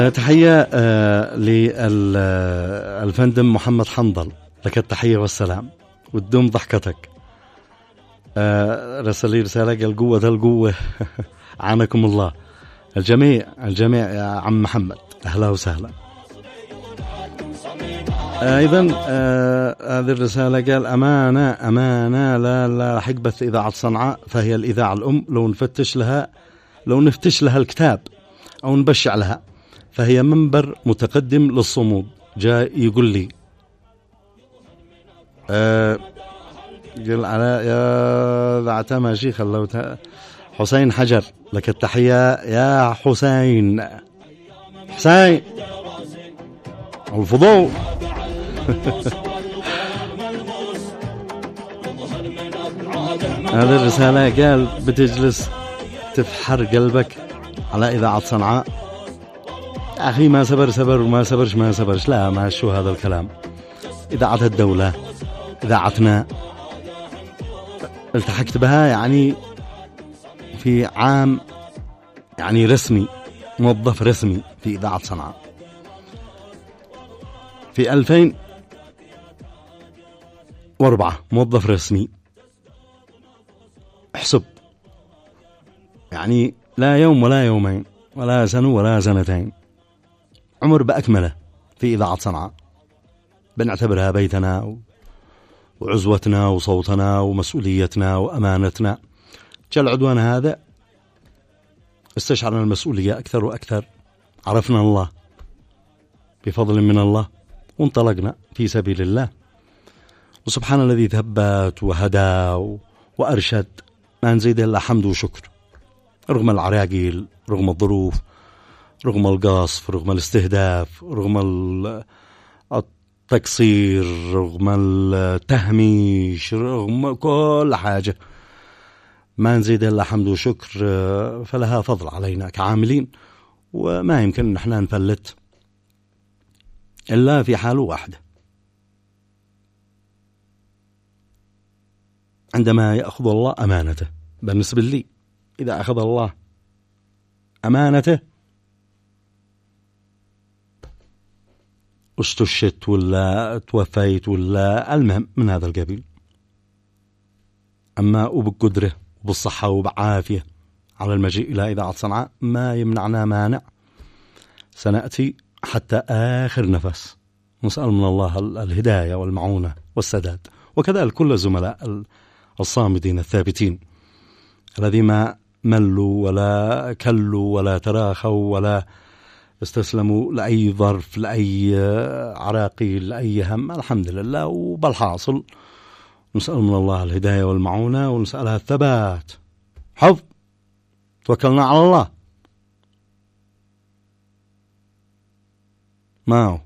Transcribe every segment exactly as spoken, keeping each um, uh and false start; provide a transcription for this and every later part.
تحية للفندم محمد حنظل، لك التحية والسلام وتدوم ضحكتك. رسل رسالة قال قوة القوة عانكم الله. الجميع الجميع يا عم محمد، أهلا وسهلا. أيضا هذه الرسالة قال أمانة أمانة لا لا راح يقبث إذاعة صنعاء، فهي الإذاعة الأم. لو نفتش لها لو نفتش لها الكتاب أو نبشع لها، فهي منبر متقدم للصمود. جاء يقول لي أه قل على يا ذعتما شيخ خلوتها حسين حجر، لك التحية يا حسين. حسين الفضول. هذه الرسالة قال بتجلس تفحر قلبك على إذاعة صنعاء. أخي ما سبر سبر وما سبرش ما سبرش، لا ما شو هذا الكلام. إذاعة الدولة إذاعتنا التحقت بها يعني في عام يعني رسمي، موظف رسمي في إذاعة صنعاء في ألفين وأربعة، موظف رسمي. احسب يعني لا يوم ولا يومين ولا سنة ولا سنتين، عمر بأكمله في إذاعة صنعاء. بنعتبرها بيتنا وعزوتنا وصوتنا ومسؤوليتنا وأمانتنا. جاء العدوان هذا استشعرنا المسؤولية أكثر وأكثر، عرفنا الله بفضل من الله وانطلقنا في سبيل الله. وسبحان الذي ثبت وهدى وأرشد، ما نزيد إلا حمد وشكر، رغم العراقيل، رغم الظروف، رغم القصف، رغم الاستهداف، رغم التقصير، رغم التهميش، رغم كل حاجة، ما نزيد إلا حمد وشكر. فلها فضل علينا كعاملين، وما يمكن أن احنا نفلت إلا في حال واحدة، عندما يأخذ الله أمانته. بالنسبة لي إذا أخذ الله أمانته استشهدت ولا توفيت ولا المهم من هذا القبيل. أما وبقدره وبالصحة وبعافية على المجيء إلى إذاعة صنعاء ما يمنعنا مانع، سنأتي حتى آخر نفس. نسأل من الله الهداية والمعونة والسداد، وكذلك كل الزملاء الصامدين الثابتين الذين ما ملوا ولا كلوا ولا تراخوا ولا استسلموا لأي ظرف، لأي عراقيل، لأي هم. الحمد لله. وبالحاصل نسأل من الله الهداية والمعونة، ونسألها الثبات. حفظ، توكلنا على الله. ما هو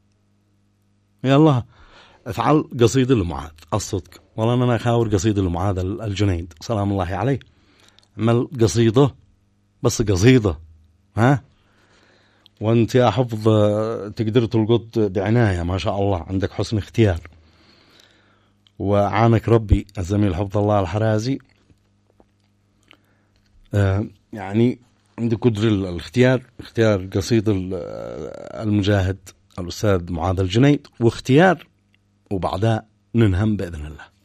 يلا افعل قصيدة لمعاذ الصدق. والله أنا خاور قصيدة لمعاذ الجنيد سلام الله عليه، عمل قصيدة بس قصيدة، ها. وانت يا حفظ تقدر تلقط بعناية، ما شاء الله عندك حسن اختيار، وعانك ربي الزميل حفظ الله الحرازي. آه يعني عندك قدر الاختيار، اختيار قصيدة المجاهد الأستاذ معاذ الجنيد، واختيار وبعدها ننهم بإذن الله.